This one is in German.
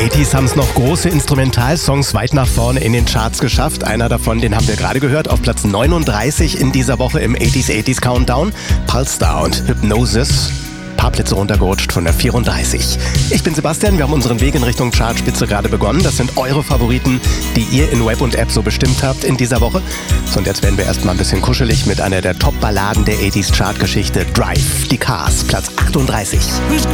80s haben es noch große Instrumentalsongs weit nach vorne in den Charts geschafft. Einer davon, den haben wir gerade gehört, auf Platz 39 in dieser Woche im 80s Countdown. Pulsar und Hypnosis. Ein paar Plätze runtergerutscht von der 34. Ich bin Sebastian, wir haben unseren Weg in Richtung Chartspitze gerade begonnen. Das sind eure Favoriten, die ihr in Web und App so bestimmt habt in dieser Woche. So, und jetzt werden wir erstmal ein bisschen kuschelig mit einer der Top-Balladen der 80s Chartgeschichte. Drive, die Cars, Platz 38.